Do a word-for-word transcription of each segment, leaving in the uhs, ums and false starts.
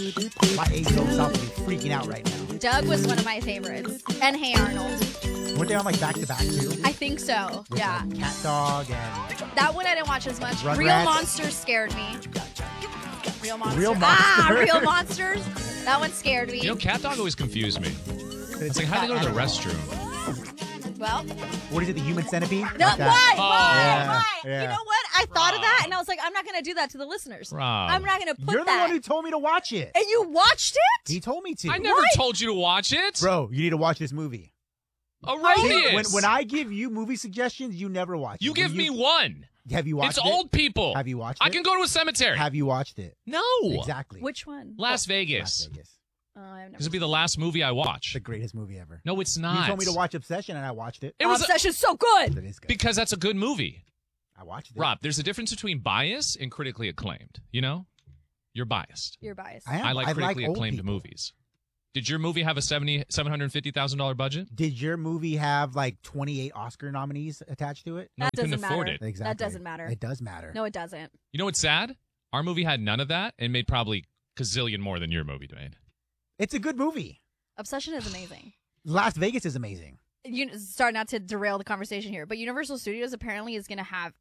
My eight-year-old self would be freaking out right now. Doug was one of my favorites. And Hey Arnold. Weren't they on like back-to-back too? I think so. With, yeah. Like, Cat Dog and... That one I didn't watch as much. Rugrats. Real Monsters scared me. Real Monsters. Real Ah, Monster. Real Monsters. That one scared me. You know, Cat Dog always confused me. It's like, how do you go to the restroom? Well, What is it, the Human Centipede? no, Like why? that. Oh. Why? Yeah, Why? yeah. You know what? I thought of that, Rob. and I was like, I'm not going to do that to the listeners. Rob. I'm not going to put You're the that. one who told me to watch it. And you watched it? He told me to. I never What? told you to watch it. Bro, you need to watch this movie. Erroneous. When, when I give you movie suggestions, you never watch it. You When give me one. Have you watched It's it? old people. Have you watched I it? can go to a cemetery. Have you watched it? no. Exactly. Which one? Las Las Vegas. Vegas. Oh, I've never This will be the last movie I watch. The greatest movie ever. No, it's not. You told me to watch Obsession, and I watched it. It was a- Obsession's so good. It is good. because that's a good movie. I watched it. Rob, there's a difference between bias and critically acclaimed. You know? You're biased. You're biased. I am. I like critically old acclaimed people. movies. Did your movie have a seventy seven hundred fifty thousand dollars budget? Did your movie have like twenty-eight Oscar nominees attached to it? No, That we couldn't doesn't afford matter. it. Exactly. That doesn't matter. It does matter. No, it doesn't. You know what's sad? Our movie had none of that and made probably gazillion more than your movie made. It's a good movie. Obsession is amazing. Las Vegas is amazing. You sorry not to derail the conversation here, but Universal Studios apparently is going to have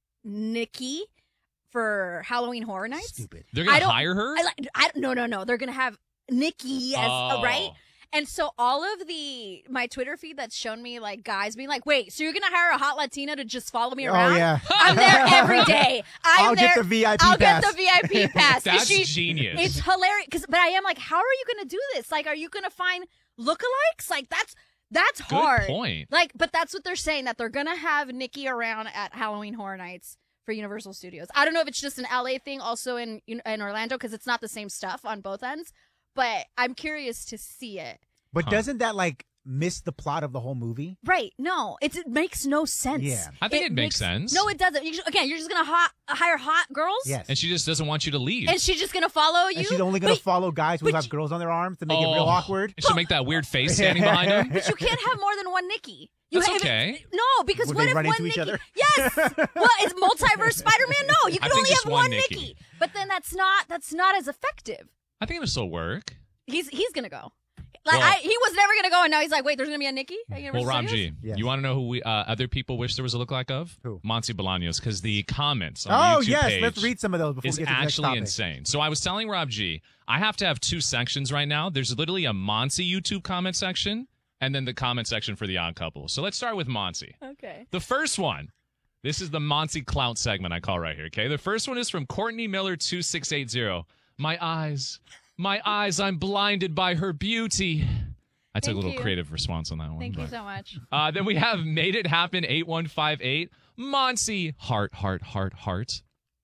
Nikki for Halloween Horror Nights. Stupid. They're I going to don't- hire her? I like. I no no no. They're going to have Nikki as Oh. uh, right. And so all of the my Twitter feed that's shown me like guys being like, wait, so you're gonna hire a hot Latina to just follow me around? Oh yeah. I'm there every day. I'm I'll there. get the V I P I'll pass. get the V I P pass. That's She- genius. It's hilarious. Cause, but I am like, how are you gonna do this? Like, are you gonna find lookalikes? Like that's that's Good hard. point. Like, but that's what they're saying, that they're gonna have Nikki around at Halloween Horror Nights for Universal Studios. I don't know if it's just an L A thing, also in in Orlando, because it's not the same stuff on both ends. But I'm curious to see it. But Huh. doesn't that like miss the plot of the whole movie? Right? No, it's, it makes no sense. Yeah. I think it makes sense. No, it doesn't. You just, again, you're just gonna hot, hire hot girls. Yes. And she just doesn't want you to leave. And she's just gonna follow you. And she's only gonna But- follow guys who but have you- girls on their arms to make it real Oh. awkward. And she'll make that weird face standing behind him. But you can't have more than one Nikki. You That's have okay. No, because Would what they if run one into each Nikki? other? Yes. Well, it's multiverse Spider-Man. No, you I can think only just have one one Nikki. Nikki. But then that's not that's not as effective. I think it'll still work. He's he's gonna go. Like Well- I, he was never gonna go, and now he's like, wait, there's gonna be a Nikki at Well, Universal Rob Studios? G, Yes. you want to know who we, uh, other people wish there was a lookalike of? Who? Monty Bolaños, because the comments on Oh the YouTube yes, page let's read some of those before is we get to the next actually topic. insane. So I was telling Rob G, I have to have two sections right now. There's literally a Monty YouTube comment section and then the comment section for the Odd Couple. So let's start with Monty. Okay. The first one, this is the Monty Clout segment I call right here, okay? The first one is from Courtney Miller two six eight zero. My eyes, my eyes, I'm blinded by her beauty. I took Thank a little you. creative response on that one. Thank you but- so much. Uh, then we have Made It Happen eight one five eight. Monty, heart, heart, heart, heart.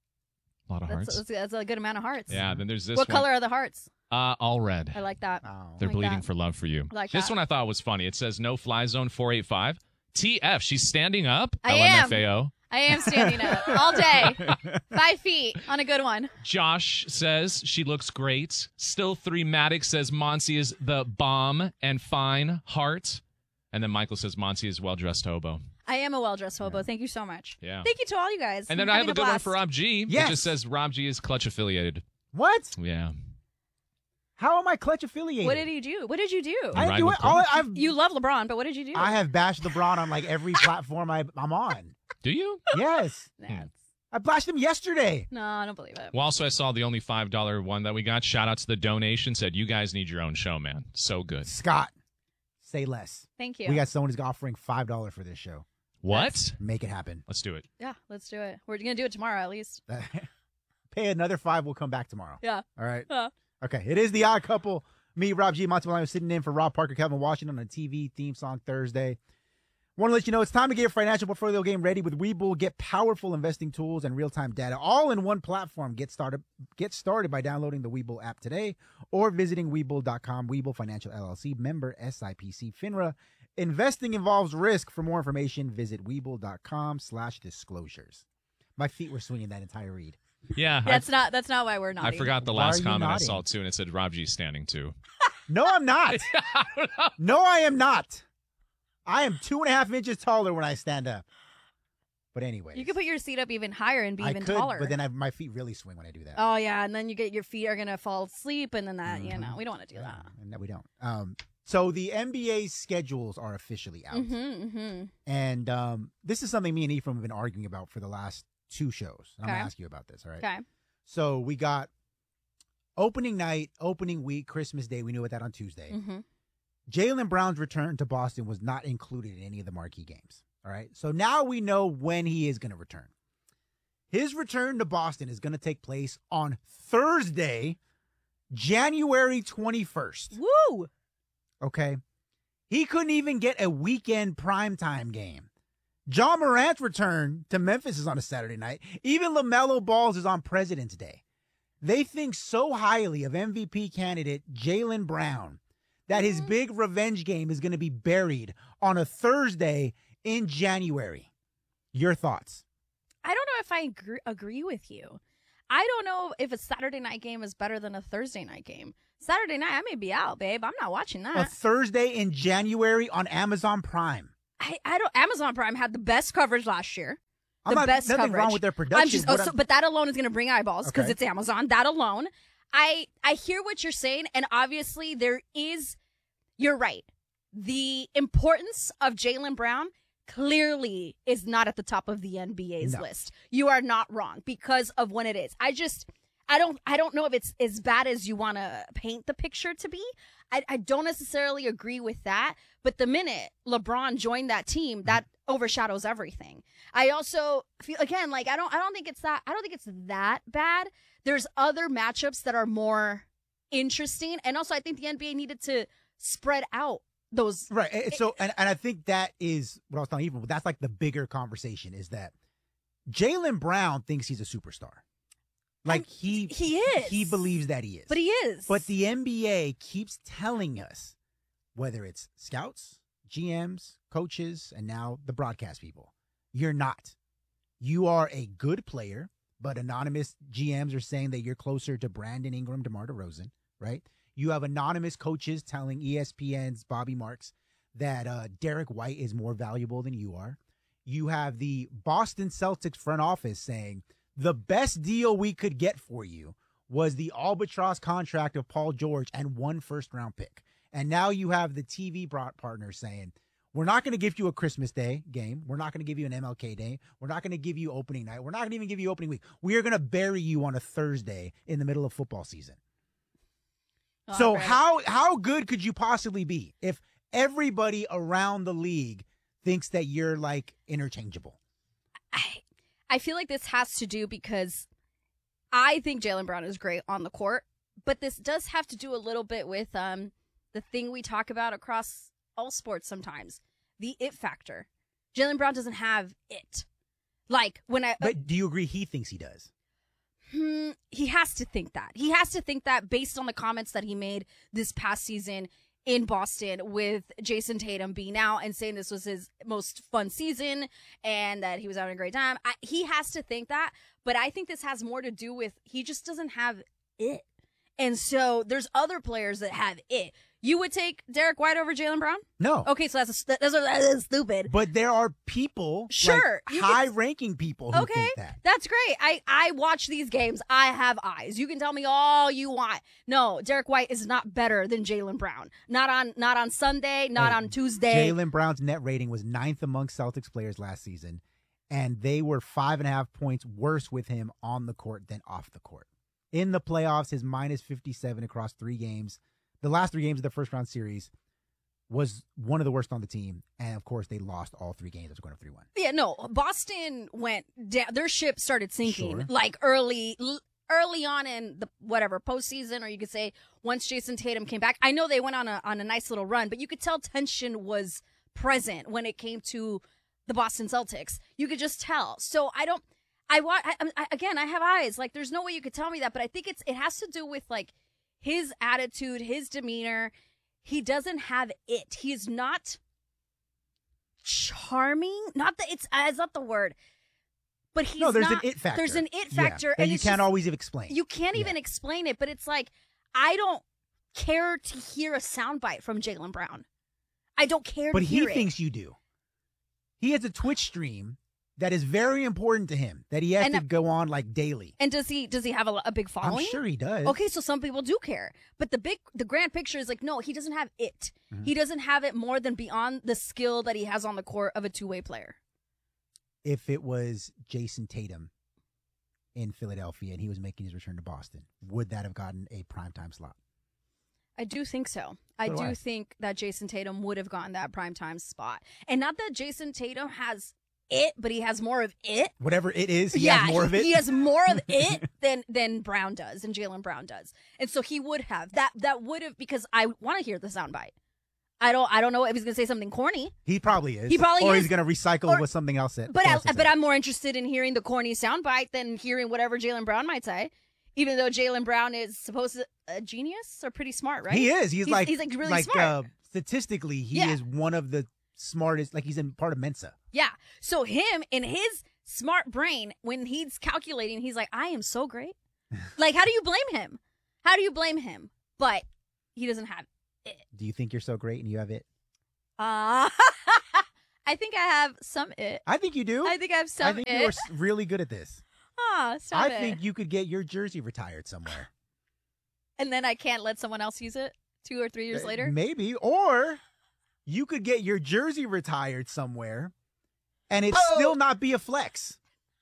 A lot of That's, hearts. that's, that's a good amount of hearts. Yeah, then there's this What one. color are the hearts? Uh, all red. I like that. Oh. They're like bleeding that. for love for you. I like this that. one I thought was funny. It says no fly zone four eight five. T F, she's standing up. I L am. M F A O. I am standing up all day, five feet on a good one. Josh says she looks great. Still three Maddox says Monty is the bomb and fine heart. And then Michael says Monty is well dressed hobo. I am a well-dressed hobo. Thank you so much. Yeah. Thank you to all you guys. And then I'm I have having a good one blast. for Rob G. Yes. It just says Rob G is clutch affiliated. What? Yeah. How am I clutch affiliated? What did he do? What did you do? I Ride do with it. All, Clutch? I've You love LeBron, but what did you do? I have bashed LeBron on like every platform I, I'm on. Do you? Yes, That's- I bashed him yesterday. No, I don't believe it. Well, also, I saw the only five dollar one that we got. Shout out to the donation. Said, you guys need your own show, man. So good. Scott, say less. Thank you. We got someone who's offering five dollars for this show. What? Make it happen. Let's do it. Yeah, let's do it. We're gonna do it tomorrow at least. Pay another five. We'll come back tomorrow. Yeah. All right. Uh. Okay. It is the Odd Couple. Me, Rob G, Monty Bolaños sitting in for Rob Parker, Kevin Washington on a T V theme song Thursday. Want to let you know it's time to get your financial portfolio game ready with Webull. Get powerful investing tools and real-time data all in one platform. Get started Get started by downloading the Webull app today or visiting Webull dot com. Webull Financial L L C, member S I P C FINRA. Investing involves risk. For more information, visit Webull dot com slash disclosures. My feet were swinging that entire read. Yeah. That's not. That's not why we're not. I, I forgot the Why last are you comment I nodding? saw, too, and it said Rob G's standing, too. No, I'm not. No, I am not. I am two and a half inches taller when I stand up. But anyway, You could put your seat up even higher and be I even could, taller. but then I, my feet really swing when I do that. Oh yeah, and then you get your feet are gonna fall asleep, and then that you Mhm. know we don't want to do Yeah, that. and no, we don't. Um, so the N B A schedules are officially out, Mm-hmm, mm-hmm. and um, this is something me and Ephraim have been arguing about for the last two shows. I'm Okay. gonna ask you about this. All right. Okay. So we got opening night, opening week, Christmas Day. We knew about that on Tuesday. Mm-hmm. Jaylen Brown's return to Boston was not included in any of the marquee games. All right. So now we know when he is going to return. His return to Boston is going to take place on Thursday, January twenty-first. Woo! Okay. He couldn't even get a weekend primetime game. John Morant's return to Memphis is on a Saturday night. Even LaMelo Ball's is on President's Day. They think so highly of M V P candidate Jaylen Brown that his big revenge game is going to be buried on a Thursday in January. Your thoughts? I don't know if I agree, agree with you. I don't know if a Saturday night game is better than a Thursday night game. Saturday night, I may be out, babe. I'm not watching A that. Thursday in January on Amazon Prime. I, I don't. Amazon Prime had the best coverage last year. The I'm not, best nothing coverage. wrong with their production. I'm just, oh, What so, I'm- but that alone is going to bring eyeballs because Okay. it's Amazon. That alone, I I hear what you're saying, and obviously there is. You're right. The importance of Jaylen Brown clearly is not at the top of the N B A's No. list. You are not wrong because of when it is. I just. I don't I don't know if it's as bad as you want to paint the picture to be. I, I don't necessarily agree with that. But the minute LeBron joined that team, that overshadows everything. I also feel again like I don't I don't think it's that I don't think it's that bad. There's other matchups that are more interesting. And also I think the N B A needed to spread out those Right. And so, and, and I think that is what I was telling you. But that's like the bigger conversation is that Jaylen Brown thinks he's a superstar. Like he, he is. He believes that he is. But he is. But the N B A keeps telling us, whether it's scouts, G Ms, coaches, and now the broadcast people, you're not. You are a good player, but anonymous G Ms are saying that you're closer to Brandon Ingram, DeMar DeRozan, right? You have anonymous coaches telling E S P N's Bobby Marks that uh, Derek White is more valuable than you are. You have the Boston Celtics front office saying the best deal we could get for you was the albatross contract of Paul George and one first round pick. And now you have the T V partner saying, we're not going to give you a Christmas Day game. We're not going to give you an M L K Day. We're not going to give you opening night. We're not going to even give you opening week. We are going to bury you on a Thursday in the middle of football season. All so right. how how good could you possibly be if everybody around the league thinks that you're like interchangeable? I I feel like this has to do because I think Jaylen Brown is great on the court, but this does have to do a little bit with um the thing we talk about across all sports sometimes, the it factor. Jaylen Brown doesn't have it. Like when I But do you agree he thinks he does? Hmm, he has to think that. He has to think that based on the comments that he made this past season in Boston with Jason Tatum being out and saying this was his most fun season and that he was having a great time. I, he has to think that, but I think this has more to do with he just doesn't have it. And so there's other players that have it. You would take Derek White over Jaylen Brown? No. Okay, so that's a, that's, a, that's stupid. But there are people, Sure, like you can- high-ranking people who Okay, think that. that's great. I, I watch these games. I have eyes. You can tell me all you want. No, Derek White is not better than Jaylen Brown. Not on not on Sunday, not Hey, on Tuesday. Jaylen Brown's net rating was ninth among Celtics players last season, and they were five and a half points worse with him on the court than off the court. In the playoffs, his minus fifty-seven across three games, the last three games of the first round series, was one of the worst on the team. And of course, they lost all three games. It was going up three one. Yeah, no. Boston went down. Their ship started sinking Sure. like early l- early on in the whatever postseason, or you could say once Jason Tatum came back. I know they went on a on a nice little run, but you could tell tension was present when it came to the Boston Celtics. You could just tell. So I don't. I want I, I, again. I have eyes. Like there's no way you could tell me that, but I think it's it has to do with like his attitude, his demeanor. He doesn't have it. He's not charming. Not that it's uh, it's not the word, but he's No, there's not, an it factor. There's an it Yeah, factor, that and you it's can't just- always explain. You can't Yeah. even explain it. But it's like I don't care to hear a soundbite from Jaylen Brown. I don't care But to he hear it. thinks you do. He has a Twitch stream that is very important to him that he has And, to uh, go on like daily. And does he does he have a, a big following? I'm sure he does. Okay, so some people do care, but the big the grand picture is like, no, he doesn't have it. Mhm. He doesn't have it more than beyond the skill that he has on the court of a two way player. If it was Jason Tatum in Philadelphia and he was making his return to Boston, would that have gotten a primetime slot? I do think so. I So do do I. think that Jason Tatum would have gotten that primetime spot, and not that Jason Tatum has it, but he has more of it. Whatever it is, he yeah, has more of it. He has more of it than than Brown does, and Jaylen Brown does, and so he would have that. That would have because I want to hear the soundbite. I don't. I don't know if he's gonna say something corny, He probably is. He probably or is. he's going to recycle Or- with something else. That, but I, else to but say. I'm more interested in hearing the corny soundbite than hearing whatever Jaylen Brown might say. Even though Jaylen Brown is supposed to a genius or pretty smart, right? He is. He's, He's- like he's, like, really like, smart. Uh, statistically, he Yeah. is one of the smartest. Like he's in part of Mensa. Yeah. So him in his smart brain, when he's calculating, he's like, I am so great. Like, how do you blame him? How do you blame him? But he doesn't have it. Do you think you're so great and you have it? Uh, I think I have some it. I think you do. I think I have some I think it. you are s- really good at this. Ah, stop I it. think you could get your jersey retired somewhere. And then I can't let someone else use it two or three years Uh, later. Maybe. Or you could get your jersey retired somewhere and it Oh. still not be a flex.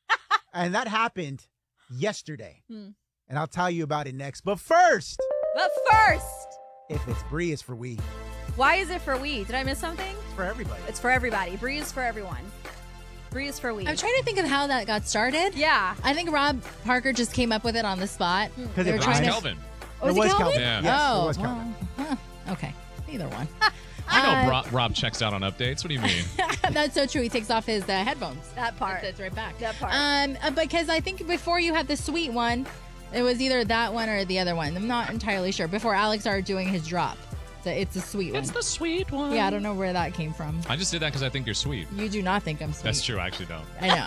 And that happened yesterday. Hmm. And I'll tell you about it next. But first, But first, if it's Bree, it's for we. why is it for we? Did I miss something? It's for everybody. It's for everybody. Bree is for everyone. Bree is for we. I'm trying to think of how that got started. Yeah. I think Rob Parker just came up with it on the spot. Because They it were was trying to- Kelvin. Oh, was it it was Kelvin? Kelvin. Yeah. Yes, oh, it was Kelvin. well, huh, okay. Either one. I know Uh, Rob, Rob checks out on updates. What do you mean? That's so true. He takes off his uh, headphones. That part. That's right back. That part. Um, uh, because I think before you had the sweet one, it was either that one or the other one. I'm not entirely sure. Before Alex started doing his drop, so it's a sweet one. It's the sweet one. Yeah, I don't know where that came from. I just did that because I think you're sweet. You do not think I'm sweet. That's true. I actually don't. I know.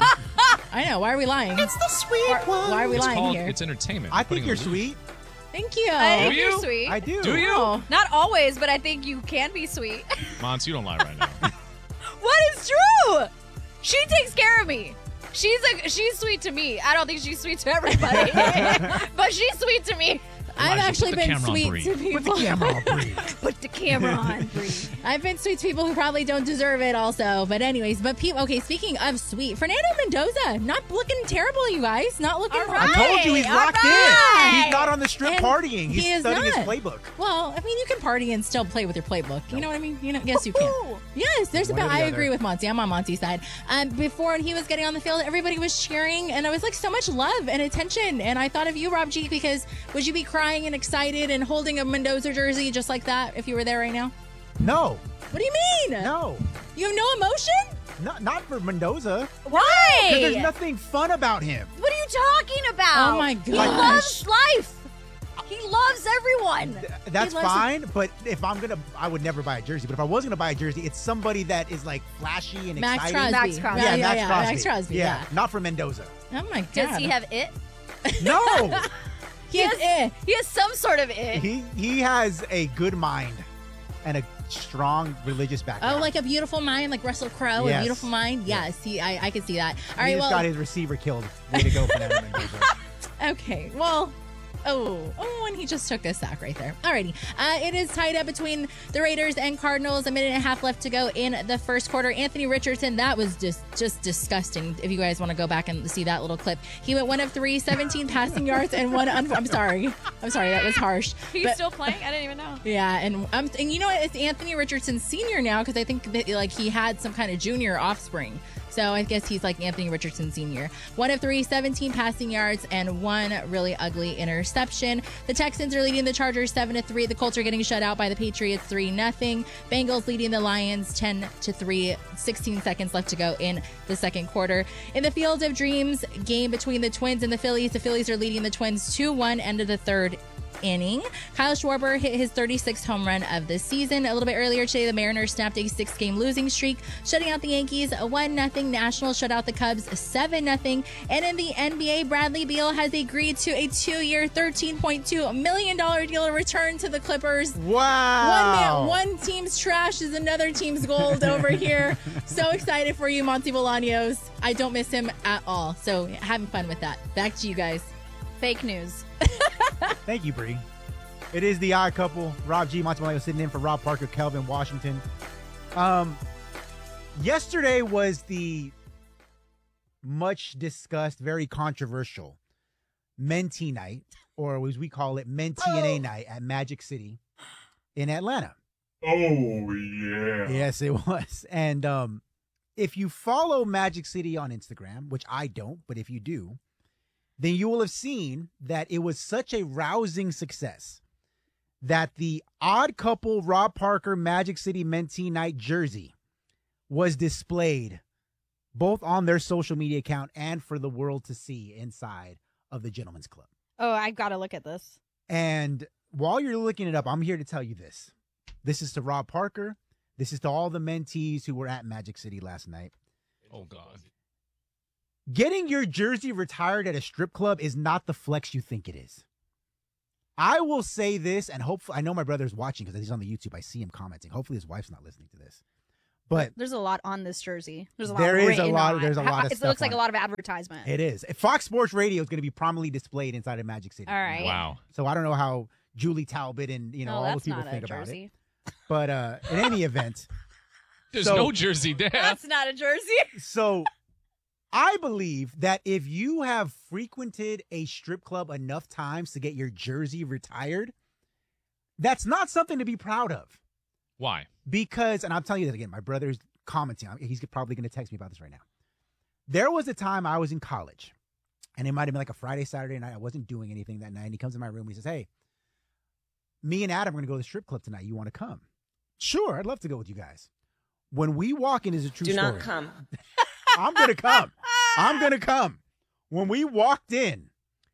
I know. Why are we lying? It's the sweet Why, one. why are we It's lying called. here? It's entertainment. I You're think putting you're a- sweet. Thank you. I think Do you're you? sweet. I do. Do you? Oh. Not always, but I think you can be sweet. Mons, you don't lie right now. What is true? She takes care of me. She's a she's sweet to me. I don't think she's sweet to everybody, but she's sweet to me. I've Elijah, actually put the been camera on sweet Bree. to Put the people. camera on, Bree. Put the camera on, Bree. I've been sweet to people who probably don't deserve it also. But anyways, but people, okay, speaking of sweet, Fernando Mendoza, not looking terrible, you guys. Not looking All I right. told you he's All locked right. in. He's not on the strip And partying. He's he is studying his not. playbook. Well, I mean, you can party and still play with your playbook. You know what I mean? You know, yes, you can. Woo-hoo. Yes, there's a One or bit. the I other. agree with Monty. I'm on Monty's side. Um, before he was getting on the field, everybody was cheering, and it was like so much love and attention. And I thought of you, Rob G, because would you be crying and excited and holding a Mendoza jersey just like that if you were there right now? No. What do you mean? No. You have no emotion? Not, not for Mendoza. Why? Because there's nothing fun about him. What are you talking about? Oh my He gosh. loves life. He loves everyone. That's He loves fine, but if I'm gonna, I would never buy a jersey. But if I was gonna buy a jersey, it's somebody that is like flashy and Max exciting. Crosby. Max Crosby. Yeah, Yeah, yeah, Max yeah, Crosby. Max Crosby. Yeah, Yeah. not for Mendoza. Oh my god. Does he have it? No, He has eh. He has some sort of it. he he has a good mind and a strong religious background. Oh, like a beautiful mind, like Russell Crowe, Yes. a beautiful mind. Yes, he, I, I can see that. All he right, just well, got his receiver killed. Way to go, Fernando Mendoza. okay, well, oh, oh, and he just took a sack right there. Alrighty, uh, it is tied up between the Raiders and Cardinals. A minute and a half left to go in the first quarter. Anthony Richardson, that was just just disgusting. If you guys want to go back and see that little clip, he went one of three, seventeen passing yards and one. Un- I'm sorry, I'm sorry, that was harsh. He's But- still playing? I didn't even know. Yeah, and um, and you know what? It's Anthony Richardson Senior now because I think that, like he had some kind of junior offspring. So I guess he's like Anthony Richardson Senior One of three, seventeen passing yards and one really ugly interception. The Texans are leading the Chargers seven to three. The Colts are getting shut out by the Patriots three nothing. Bengals leading the Lions ten to three. sixteen seconds left to go in the second quarter. In the Field of Dreams game between the Twins and the Phillies, the Phillies are leading the Twins two one. End of the third. inning. Kyle Schwarber hit his thirty-sixth home run of the season. A little bit earlier today, the Mariners snapped a six-game losing streak, shutting out the Yankees one nothing. Nationals shut out the Cubs seven nothing. And in the N B A, Bradley Beal has agreed to a two-year, thirteen point two million dollars deal to return to the Clippers. Wow. One man, one team's trash is another team's gold over here. So excited for you, Monty Bolaños. I don't miss him at all. So having fun with that. Back to you guys. Fake news. Thank you, Bree. It is the Odd Couple. Rob G. Monty Bolaños sitting in for Rob Parker, Kelvin Washington. Um, yesterday was the much discussed, very controversial Mentee night, or as we call it, Mentee and A night at Magic City in Atlanta. Oh, yeah. Yes, it was. And um, if you follow Magic City on Instagram, which I don't, but if you do, then you will have seen that it was such a rousing success that the Odd Couple Rob Parker Magic City Mentee Night jersey was displayed both on their social media account and for the world to see inside of the Gentlemen's Club. Oh, I've got to look at this. And while you're looking it up, I'm here to tell you this. This is to Rob Parker. This is to all the mentees who were at Magic City last night. Oh, God. Getting your jersey retired at a strip club is not the flex you think it is. I will say this, and hopefully, I know my brother's watching because he's on the YouTube. I see him commenting. Hopefully his wife's not listening to this. But there's a lot on this jersey. There's a lot. There is a written lot. on There's a it. lot of It stuff looks like on a lot of advertisement. it is. Fox Sports Radio is going to be prominently displayed inside of Magic City. All right. Wow. So I don't know how Julie Talbot and you know No, all that's the people not think a about jersey. it. But uh, in any event, There's So- no jersey there. That's not a jersey. so I believe that if you have frequented a strip club enough times to get your jersey retired, that's not something to be proud of. Why? Because, and I'm telling you that again, my brother's commenting. He's probably going to text me about this right now. There was a time I was in college, and it might have been like a Friday, Saturday night. I wasn't doing anything that night. And he comes in my room and he says, "Hey, me and Adam are going to go to the strip club tonight. You want to come?" Sure, I'd love to go with you guys. When we walk in, is a true Do story. not come. I'm going to come. I'm going to come. When we walked in,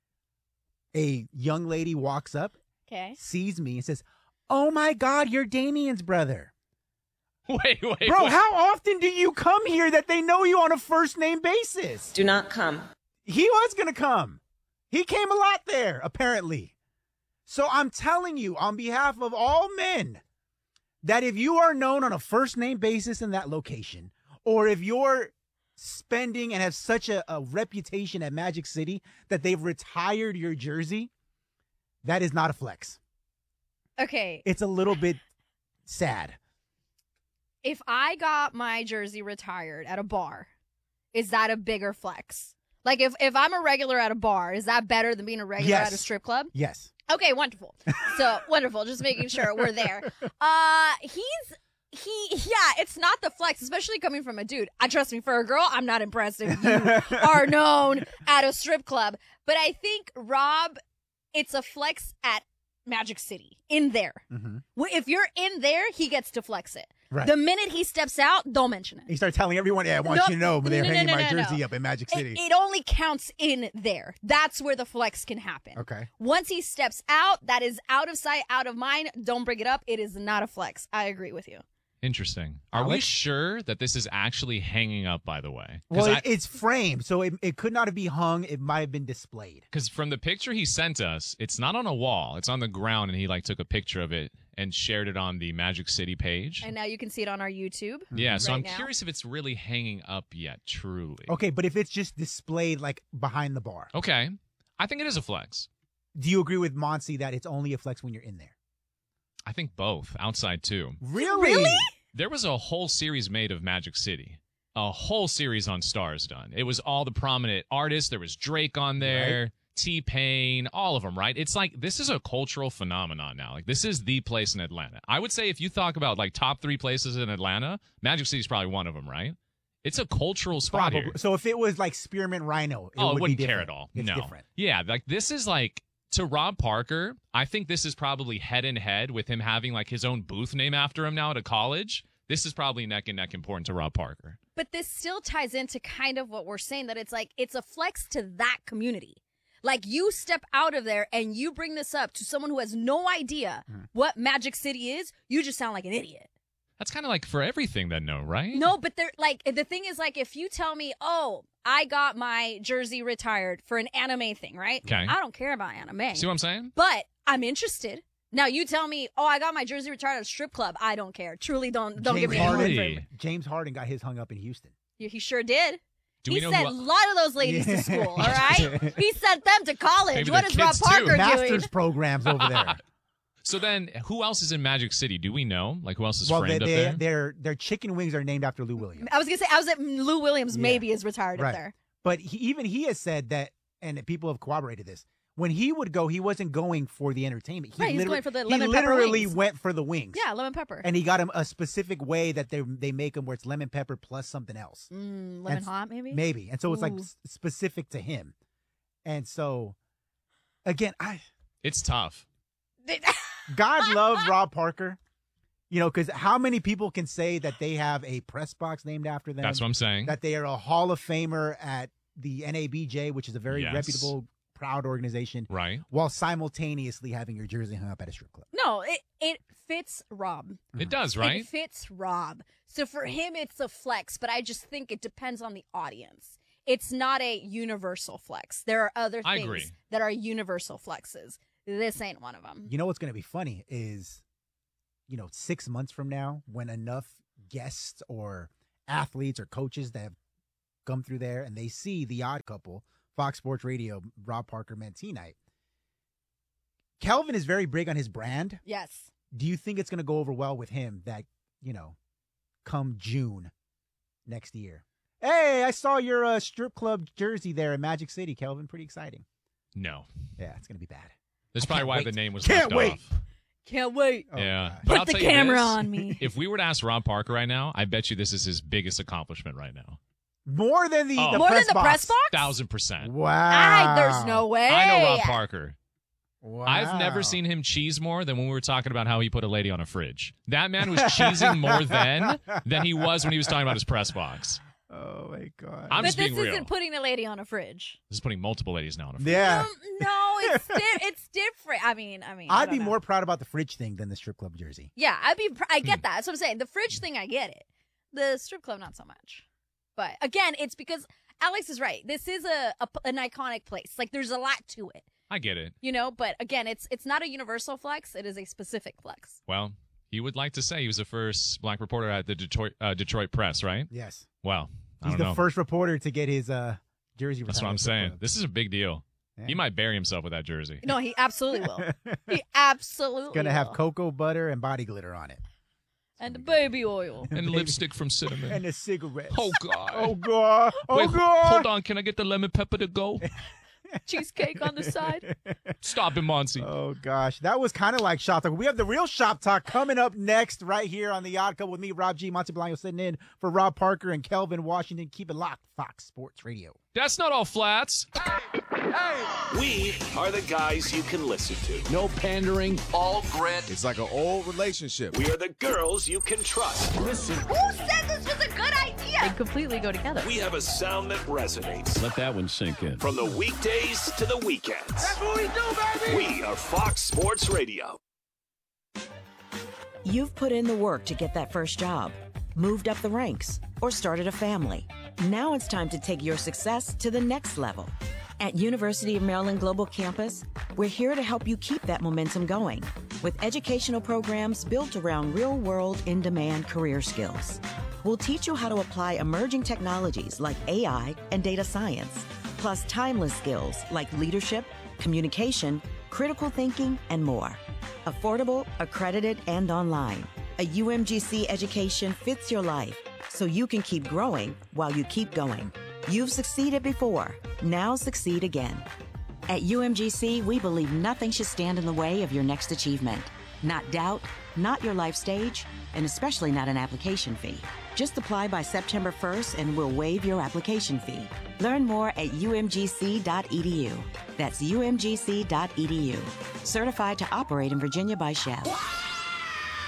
a young lady walks up, Okay. sees me, and says, "Oh my God, you're Damien's brother." Wait, wait, Bro, wait. how often do you come here that they know you on a first name basis? Do not come. He was going to come. He came a lot there, apparently. So I'm telling you, on behalf of all men, that if you are known on a first name basis in that location, or if you're spending and have such a, a reputation at Magic City that they've retired your jersey, that is not a flex. Okay. It's a little bit sad. If I got my jersey retired at a bar, is that a bigger flex? Like if, if I'm a regular at a bar, is that better than being a regular Yes. at a strip club? Yes. Okay, wonderful. So wonderful. Just making sure we're there. Uh, he's he. Yeah, it's not the flex, especially coming from a dude. I trust me, for a girl, I'm not impressed if you are known at a strip club. But I think Rob, it's a flex at Magic City in there. Mm-hmm. Well, if you're in there, he gets to flex it. Right. The minute he steps out, don't mention it. He started telling everyone, "Yeah, I want No, you to know, but they're no, no, hanging no, my no, no. jersey up in Magic City." It, it only counts in there. That's where the flex can happen. Okay. Once he steps out, that is out of sight, out of mind. Don't bring it up. It is not a flex. I agree with you. Interesting. Are we Alex? sure that this is actually hanging up, by the way? Well, Because it, it's framed, so it, it could not be hung. It might have been displayed. from the picture he sent us, it's not on a wall. It's on the ground, and he like took a picture of it and shared it on the Magic City page. And now you can see it on our YouTube. Yeah, so right I'm now. curious if it's really hanging up yet, truly. Okay, but if it's just displayed like behind the bar, Okay. I think it is a flex. do you agree with Monsi that it's only a flex when you're in there? I think both, outside too. Really? Really? There was a whole series made of Magic City. A whole series on Stars done. It was all the prominent artists. There was Drake on there, T-Pain, all of them, right? It's like, this is a cultural phenomenon now. Like, this is the place in Atlanta. I would say if you talk about, like, top three places in Atlanta, Magic City's probably one of them, right? It's a cultural spot Probably. here. So if it was like Spearmint Rhino, it oh, would I wouldn't be care different. at all. It's no. different. Yeah, like, this is like, to Rob Parker, I think this is probably head and head with him having, like, his own booth name after him now at a college. This is probably neck and neck important to Rob Parker. But this still ties into kind of what we're saying, that it's like, it's a flex to that community. Like, you step out of there and you bring this up to someone who has no idea mm. what Magic City is, you just sound like an idiot. That's kind of like for everything then, no, right? No, but they're like, the thing is, like, if you tell me, oh, I got my jersey retired for an anime thing, right? Okay. I don't care about anime. See what I'm saying? But I'm interested. Now, you tell me, oh, I got my jersey retired at a strip club. I don't care. Truly don't don't James give me Harden, any James Harden got his hung up in Houston. Yeah, he sure did. Do he we know sent who... a lot of those ladies yeah. to school, all right? He sent them to college. Maybe what is Rob Parker doing? Master's programs over there. So then, who else is in Magic City? Do we know? Like, who else is well, framed they, they, up there? Their, their chicken wings are named after Lou Williams. I was going to say, I was at Lou Williams yeah. maybe is retired right. up there. But he, even he has said that, and people have corroborated this, when he would go, he wasn't going for the entertainment. He right, he's going for the lemon he pepper literally wings. went for the wings. Yeah, lemon pepper. And he got him a specific way that they they make them where it's lemon pepper plus something else. Mm, lemon and, hot, maybe? Maybe. And so it's Ooh. like specific to him. And so, again, I... It's tough. God love Rob Parker. You know, because how many people can say that they have a press box named after them? That's what I'm saying. That they are a Hall of Famer at the N A B J, which is a very yes. reputable, proud organization. Right. While simultaneously having your jersey hung up at a strip club. No, it, it fits Rob. It does, right? It fits Rob. So for him, it's a flex, but I just think it depends on the audience. It's not a universal flex. There are other I things agree. that are universal flexes. This ain't one of them. You know what's going to be funny is, you know, six months from now, when enough guests or athletes or coaches that have come through there and they see The Odd Couple, Fox Sports Radio, Rob Parker, Mentee Night. Kelvin is very big on his brand. Yes. Do you think it's going to go over well with him that, you know, come June next year? Hey, I saw your uh, strip club jersey there in Magic City, Kelvin. Pretty exciting. No. Yeah, it's going to be bad. That's I probably can't why wait. the name was Can't left wait. off. Can't wait. Oh, yeah. gosh. But I'll Put the tell you camera this, on me. If we were to ask Rob Parker right now, I bet you this is his biggest accomplishment right now. More than the, Oh. the More press than the box. press box? Thousand percent. Wow. I, there's no way. I know Rob Parker. Wow. I've never seen him cheese more than when we were talking about how he put a lady on a fridge. That man was cheesing more then than he was when he was talking about his press box. Oh, my God. I'm but just this being real. isn't putting a lady on a fridge. This is putting multiple ladies now on a fridge. Yeah. Um, no, it's di- it's different. I mean, I mean, I I'd don't be know. more proud about the fridge thing than the strip club jersey. Yeah, I'd be. pr- I get Hmm. that. That's what I'm saying. The fridge thing, I get it. The strip club, not so much. But again, it's because Alex is right. This is a, a an iconic place. Like, there's a lot to it, I get it. you know. But again, it's it's not a universal flex. It is a specific flex. Well, he would like to say he was the first black reporter at the Detroit uh, Detroit Press, right? Yes. Well, I He's don't the know. first reporter to get his uh, jersey. That's retired what I'm at the strip saying. club. This is a big deal. Yeah. He might bury himself with that jersey. No, he absolutely will. He absolutely It's gonna have will. cocoa butter and body glitter on it, and the baby oil. And lipstick from cinnamon. and a cigarette. Oh, God. Oh God! Oh Wait, God! Hold on. Can I get the lemon pepper to go? Cheesecake on the side. Stop it, Monty. Oh gosh, that was kind of like Shop Talk. We have the real Shop Talk coming up next, right here on the Odd Couple with me, Rob G. Monty Blanco sitting in for Rob Parker and Kelvin Washington. Keep it locked, Fox Sports Radio. That's not all flats. We are the guys you can listen to. No pandering, all grit. It's like an old relationship. We are the girls you can trust. Listen, Who said this was a good idea? They completely go together. we have a sound that resonates. Let that one sink in. From the weekdays to the weekends. That's what we do, baby! We are Fox Sports Radio. You've put in the work to get that first job, moved up the ranks, or started a family. Now it's time to take your success to the next level. At University of Maryland Global Campus, we're here to help you keep that momentum going with educational programs built around real-world, in-demand career skills. We'll teach you how to apply emerging technologies like A I and data science, plus timeless skills like leadership, communication, critical thinking, and more. Affordable, accredited, and online. A U M G C education fits your life, so you can keep growing while you keep going. You've succeeded before. Now succeed again. At U M G C, we believe nothing should stand in the way of your next achievement. Not doubt, not your life stage, and especially not an application fee. Just apply by September first and we'll waive your application fee. Learn more at U M G C dot E D U. That's U M G C dot E D U. Certified to operate in Virginia by Shell.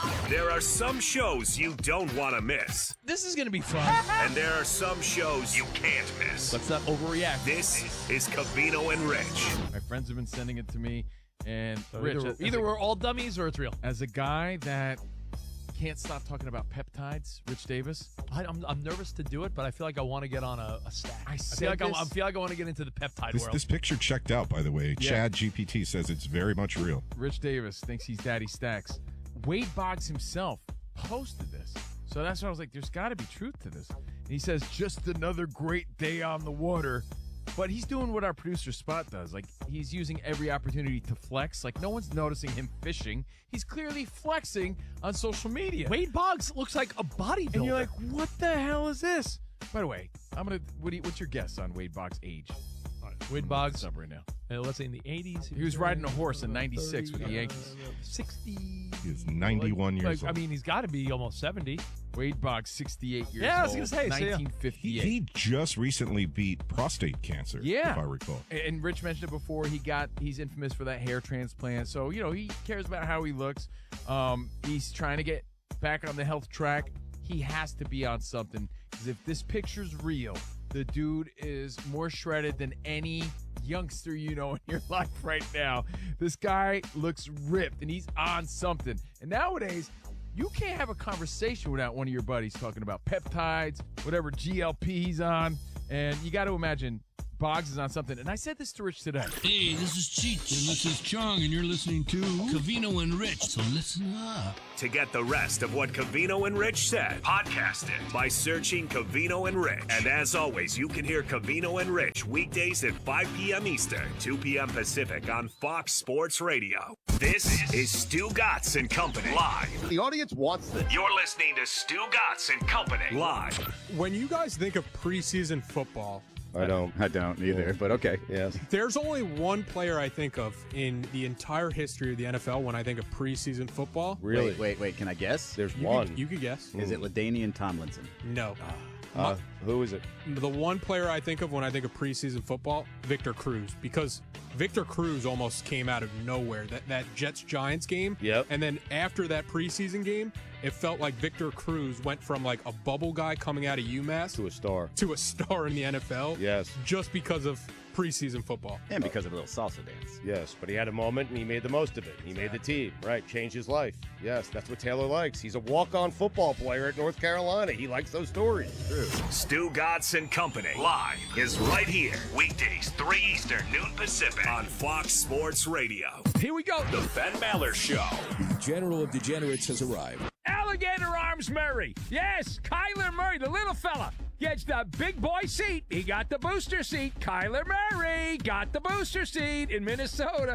There are some shows you don't want to miss. This is going to be fun. And there are some shows you can't miss. Let's not overreact. This is Covino and Rich. My friends have been sending it to me. And So Rich, either, as either a- we're all dummies or it's real. as a guy that can't stop talking about peptides, Rich Davis, I, I'm, I'm nervous to do it, but I feel like I want to get on a, a stack. I I said feel like I, this- I feel like I want to get into the peptide This, world. this picture checked out, by the way. Yeah. Chad G P T says it's very much real. Rich Davis thinks he's Daddy Stacks. Wade Boggs himself posted this. So that's why I was like, there's got to be truth to this. And he says, just another great day on the water. But he's doing what our producer Spot does. Like, he's using every opportunity to flex. Like, no one's noticing him fishing. He's clearly flexing on social media. Wade Boggs looks like a bodybuilder. And you're like, what the hell is this? By the way, I'm gonna. What do you, what's your guess on Wade Boggs' age? Wade Boggs, up right now. uh, let's say in the eighties. He was riding a horse in ninety-six with the Yankees. sixty. He is ninety-one like, years like, old. I mean, he's got to be almost seventy. Wade Boggs, sixty-eight years Yeah, I was old. gonna say, so yeah. he, nineteen fifty-eight. he just recently beat prostate cancer, Yeah. if I recall. And Rich mentioned it before. He got he's infamous for that hair transplant. So, you know, he cares about how he looks. Um, he's trying to get back on the health track. He has to be on something. Because if this picture's real, the dude is more shredded than any youngster you know in your life right now. This guy looks ripped and he's on something. And nowadays, you can't have a conversation without one of your buddies talking about peptides, whatever G L P he's on. And you got to imagine Boggs is on something. And I said this to Rich today. Hey, this is Cheech, and this is Chong, and you're listening to Covino and Rich, so listen up. To get the rest of what Covino and Rich said, podcast it by searching Covino and Rich. And as always, you can hear Covino and Rich weekdays at five p.m. Eastern, two p.m. Pacific on Fox Sports Radio. This is Stu Gatz and Company live. The audience wants this. You're listening to Stu Gatz and Company live. When you guys think of preseason football, I don't. I don't either, but okay. Yes. there's only one player I think of in the entire history of the N F L when I think of preseason football. Really? Wait, wait, wait. Can I guess? There's You one. could- you could guess. Is it LaDainian Tomlinson? No. Uh, who is it? The one player I think of when I think of preseason football, Victor Cruz, because Victor Cruz almost came out of nowhere. That that Jets-Giants game. Yep. And then after that preseason game, it felt like Victor Cruz went from like a bubble guy coming out of UMass To a star. to a star in the N F L. Yes. Just because of preseason football. And because of a little salsa dance. Yes, but he had a moment and he made the most of it. He made the team, right? Changed his life. Yes, that's what Taylor likes. He's a walk-on football player at North Carolina. He likes those stories. True. Stu Gatz and Company live is right here. Weekdays, three Eastern, noon Pacific on Fox Sports Radio. Here we go. The Ben Maller Show. The General of Degenerates has arrived. Alligator Arms Murray. Yes, Kyler Murray, the little fella, gets the big boy seat. He got the booster seat. Kyler Murray got the booster seat in Minnesota.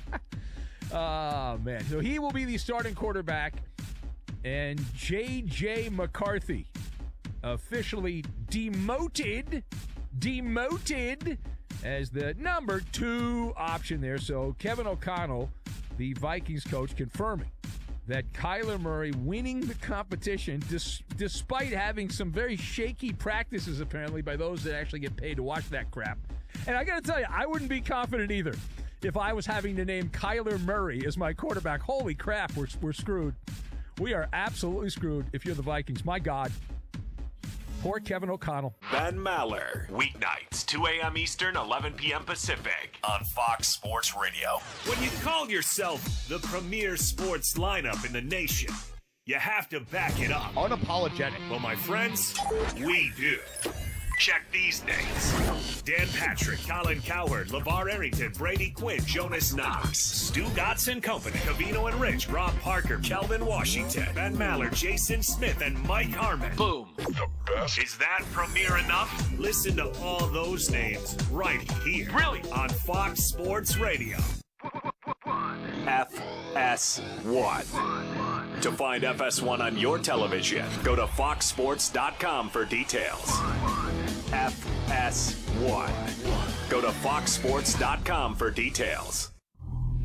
Oh, man. So he will be the starting quarterback. And J J McCarthy, officially demoted, demoted as the number two option there. So Kevin O'Connell, the Vikings coach, confirming that Kyler Murray winning the competition dis- despite having some very shaky practices, apparently, by those that actually get paid to watch that crap. And I got to tell you, I wouldn't be confident either if I was having to name Kyler Murray as my quarterback. Holy crap, we're, we're screwed. We are absolutely screwed if you're the Vikings. My God. Poor Kevin O'Connell. Ben Maller, weeknights, two a.m. Eastern, eleven p.m. Pacific on Fox Sports Radio. When you call yourself the premier sports lineup in the nation, you have to back it up. Unapologetic. Well, my friends, we do. Check these names. Dan Patrick, Colin Cowherd, LeVar Arrington, Brady Quinn, Jonas Knox, Stu Gatz and Company, Covino and Rich, Rob Parker, Kelvin Washington, Ben Maller, Jason Smith, and Mike Harmon. Boom. The best. Is that premier enough? Listen to all those names right here. Really? On Fox Sports Radio. F S one. To find F S one on your television, go to fox sports dot com for details. F S one. Go to fox sports dot com for details.